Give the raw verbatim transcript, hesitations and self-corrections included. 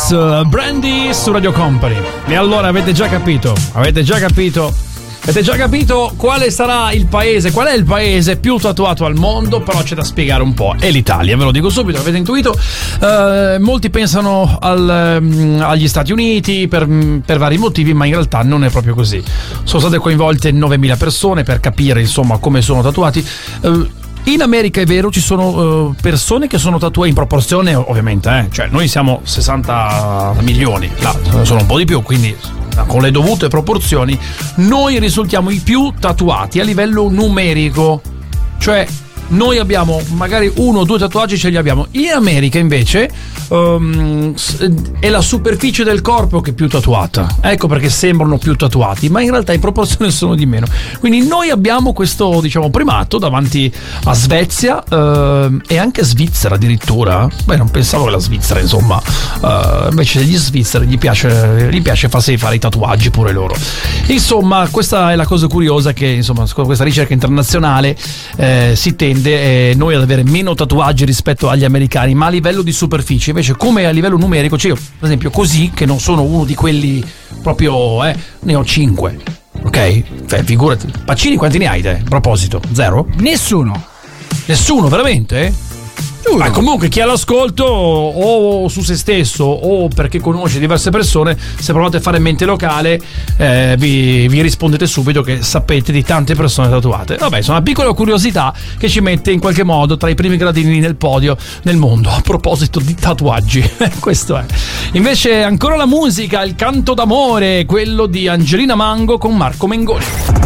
Yes, Brandy su Radio Company. E allora avete già capito, avete già capito, avete già capito quale sarà il paese, qual è il paese più tatuato al mondo, però c'è da spiegare un po'. È l'Italia, ve lo dico subito, avete intuito. Uh, molti pensano al, um, agli Stati Uniti per, per vari motivi, ma in realtà non è proprio così. Sono state coinvolte novemila persone per capire insomma come sono tatuati. Uh, In America è vero, ci sono uh, persone che sono tatuate in proporzione, ovviamente, eh? Cioè noi siamo sessanta milioni, là sono un po' di più, quindi con le dovute proporzioni noi risultiamo i più tatuati a livello numerico, cioè noi abbiamo magari uno o due tatuaggi ce li abbiamo. In America invece um, è la superficie del corpo che è più tatuata, ecco perché sembrano più tatuati, ma in realtà in proporzione sono di meno. Quindi noi abbiamo questo, diciamo, primato davanti a Svezia uh, e anche Svizzera addirittura. Beh, non pensavo che la Svizzera insomma uh, invece degli svizzeri gli piace, gli piace farsi fare i tatuaggi pure loro. Insomma, questa è la cosa curiosa, che insomma questa ricerca internazionale eh, si tende eh, noi ad avere meno tatuaggi rispetto agli americani, ma a livello di superficie invece, come a livello numerico, cioè io per esempio così, che non sono uno di quelli proprio, eh, ne ho cinque, ok? Cioè, figurati. Pacini quanti ne hai te? A proposito, zero? Nessuno. Nessuno, veramente? Ma comunque chi ha l'ascolto o su se stesso o perché conosce diverse persone, se provate a fare mente locale eh, vi, vi rispondete subito che sapete di tante persone tatuate. Vabbè, sono una piccola curiosità che ci mette in qualche modo tra i primi gradini nel podio nel mondo a proposito di tatuaggi. Questo è. Invece ancora la musica, il canto d'amore, quello di Angelina Mango con Marco Mengoni.